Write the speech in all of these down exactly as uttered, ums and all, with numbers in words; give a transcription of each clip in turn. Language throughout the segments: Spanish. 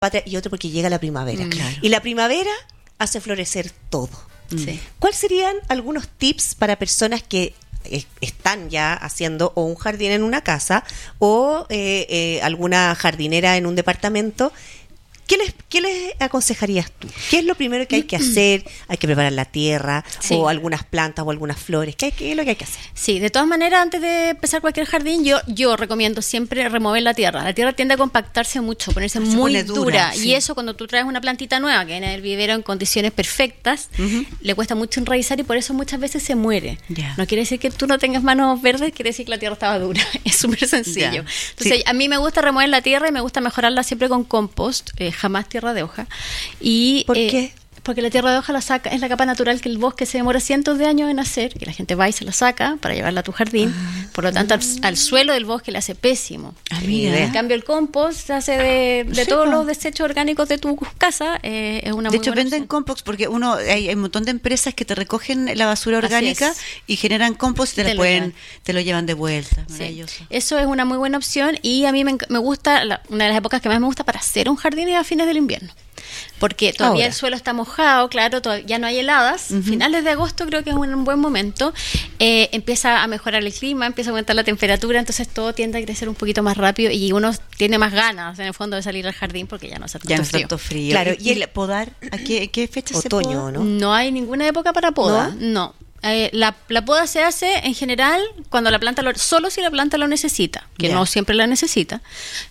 patria y otro porque llega la primavera. Mm, claro. Y la primavera hace florecer todo. Sí. ¿Cuáles serían algunos tips para personas que eh, están ya haciendo o un jardín en una casa o eh, eh, alguna jardinera en un departamento? ¿Qué les, ¿Qué les aconsejarías tú? ¿Qué es lo primero que hay que hacer? ¿Hay que preparar la tierra? Sí. ¿O algunas plantas o algunas flores? ¿Qué, qué es lo que hay que hacer? Sí, de todas maneras, antes de empezar cualquier jardín, yo yo recomiendo siempre remover la tierra. La tierra tiende a compactarse mucho, ponerse Se muy pone dura. dura, Y sí. eso, cuando tú traes una plantita nueva que viene del vivero en condiciones perfectas, Ujú. le cuesta mucho enraizar y por eso muchas veces se muere. Ya. No quiere decir que tú no tengas manos verdes, quiere decir que la tierra estaba dura. Es súper sencillo. Ya. Entonces, Sí. a mí me gusta remover la tierra y me gusta mejorarla siempre con compost, eh, jamás tierra de hoja. Y, ¿Por eh, qué? Porque la tierra de hoja la saca, es la capa natural que el bosque se demora cientos de años en hacer, y la gente va y se la saca para llevarla a tu jardín. Ah. Por lo tanto, al, al suelo del bosque le hace pésimo. Ah, mira. En cambio, el compost se hace de, de Sí, todos po. los desechos orgánicos de tu casa. Eh, es una De muy hecho, buena venden opción. compost porque uno hay, hay un montón de empresas que te recogen la basura Así orgánica es. y generan compost y te, Te la lo pueden, llevan. te lo llevan de vuelta. Sí. Maravilloso. Eso es una muy buena opción y a mí me, enc- me gusta, la- una de las épocas que más me gusta para hacer un jardín es a fines del invierno. Porque todavía Ahora. el suelo está mojado, claro, todavía ya no hay heladas. Ujú. Finales de agosto creo que es un, un buen momento. Eh, empieza a mejorar el clima, empieza a aumentar la temperatura, entonces todo tiende a crecer un poquito más rápido y uno tiene más ganas en el fondo de salir al jardín porque ya no hace tanto Ya no es frío. tanto frío. Claro, y, y el el- podar, ¿a qué, qué fecha se Otoño, poda? ¿no? No hay ninguna época para poda, no. Eh, la, la poda se hace en general cuando la planta lo, solo si la planta lo necesita, que Ya. no siempre la necesita,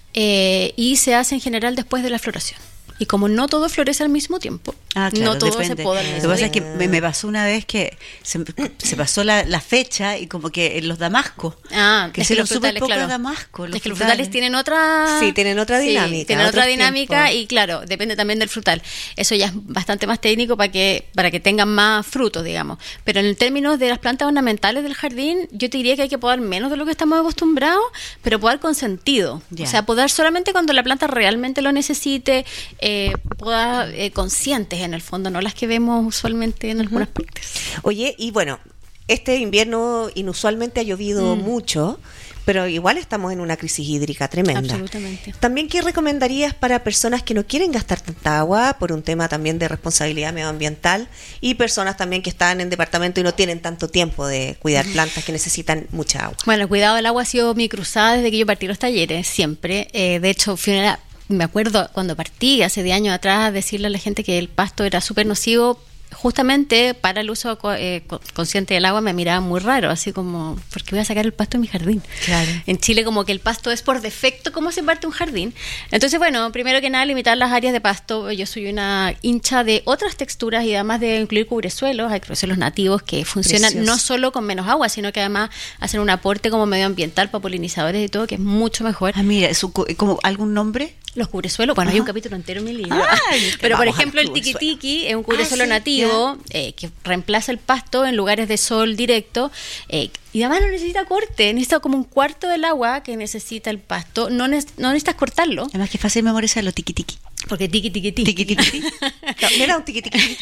eh, y se hace en general después de la floración. Y como no todo florece al mismo tiempo, Ah, claro, no todo depende. se poda al Lo mismo que pasa es tiempo. que me, me pasó una vez que se, se pasó la, la fecha y como que en los damascos, Ah, que es se que lo los súper frutales, poco claro. damasco. Es que los frutales tienen otra... Sí, tienen otra Sí, dinámica, tienen otra otros dinámica tiempos. y claro, depende también del frutal. Eso ya es bastante más técnico para que para que tengan más frutos, digamos. Pero en términos de las plantas ornamentales del jardín, yo te diría que hay que podar menos de lo que estamos acostumbrados, pero podar con sentido. Ya. O sea, podar solamente cuando la planta realmente lo necesite, eh, podar eh, conscientes en el fondo, no las que vemos usualmente en algunas partes. Oye, y bueno, este invierno inusualmente ha llovido Mm. mucho, pero igual estamos en una crisis hídrica tremenda. Absolutamente. También, ¿qué recomendarías para personas que no quieren gastar tanta agua por un tema también de responsabilidad medioambiental y personas también que están en departamento y no tienen tanto tiempo de cuidar plantas que necesitan mucha agua? Bueno, el cuidado del agua ha sido mi cruzada desde que yo partí los talleres, siempre. Eh, de hecho, fui una, me acuerdo cuando partí hace diez años atrás decirle a la gente que el pasto era súper nocivo. Justamente para el uso co- eh, co- consciente del agua me miraba muy raro, así como, ¿por qué voy a sacar el pasto de mi jardín? Claro. En Chile como que el pasto es por defecto cómo se parte un jardín. Entonces, bueno, primero que nada limitar las áreas de pasto. Yo soy una hincha de otras texturas y además de incluir cubresuelos, hay cubresuelos nativos que funcionan Precioso. no solo con menos agua, sino que además hacen un aporte como medioambiental para polinizadores y todo, que es mucho mejor. Ah, mira, ¿es un co- como algún nombre? Los cubresuelos, bueno, hay Ajá. un capítulo entero en mi libro. Ay, Pero, por vamos a ejemplo, los el tiki cubresuelos. tiki es un cubresuelo Ah, sí, nativo eh, que reemplaza el pasto en lugares de sol directo eh, y además no necesita corte, necesita como un cuarto del agua que necesita el pasto. No, ne- no necesitas cortarlo, Además que es fácil memorizarlo, tiki tiki. porque tiki tiki tiki. Tiki tiki. No, mira un tiqui tiqui.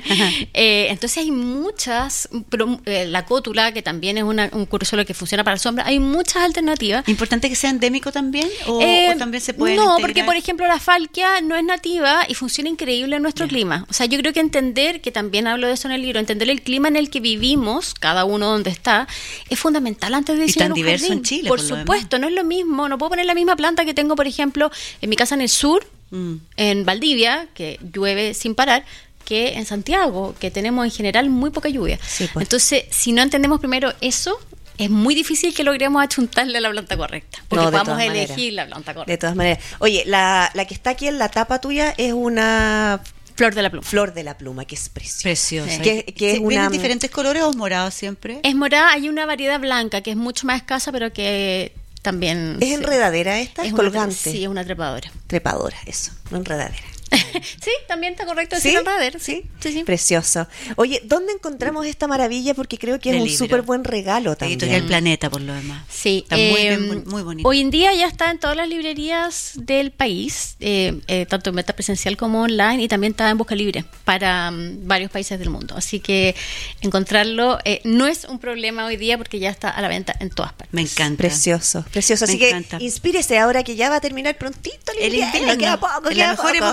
Eh, entonces hay muchas, pero eh, la cótula, que también es una, un cubresuelo que funciona para la sombra, hay muchas alternativas. ¿Importante que sea endémico también? ¿O, Eh, o también se puede no, porque por ejemplo la falquia no es nativa y funciona increíble en nuestro clima. O sea, yo creo que entender, que también hablo de eso en el libro, entender el clima en el que vivimos, cada uno donde está, es fundamental antes de Y diseñar tan un diverso jardín. en Chile, Por por lo supuesto, no es lo mismo. No puedo poner la misma planta que tengo, por ejemplo, en mi casa en el sur, Mm. en Valdivia, que llueve sin parar, que en Santiago, que tenemos en general muy poca lluvia. Sí, pues. Entonces, si no entendemos primero eso, es muy difícil que logremos achuntarle a la planta correcta, porque No, de podamos todas elegir maneras. la planta correcta. De todas maneras. Oye, la, la que está aquí en la tapa tuya es una Flor de la pluma. flor de la pluma, que es preciosa. Preciosa. Sí. Que, que es ¿Vienen una... diferentes colores o morados siempre? Es morada, hay una variedad blanca que es mucho más escasa, pero que también... ¿Es se- enredadera esta? ¿Es, es una tre- colgante? Sí, es una trepadora. Trepadora, eso, no enredadera. Sí, también está correcto ¿Sí? decir enredadera. Sí, sí, sí. Precioso. Oye, ¿dónde encontramos esta maravilla? Porque creo que es Del un libro. súper buen regalo también. Editorial Planeta, por lo demás. Sí, Está muy eh, bien, muy bonito. Hoy en día ya está en todas las librerías del país, eh, eh, tanto en venta presencial como online, y también está en Busca Libre para um, varios países del mundo. Así que encontrarlo eh, no es un problema hoy día porque ya está a la venta en todas partes. Me encanta. Precioso, precioso. Me Así encanta. que inspírese ahora que ya va a terminar prontito el, El invierno, invierno. queda poco, En queda la mejor poco.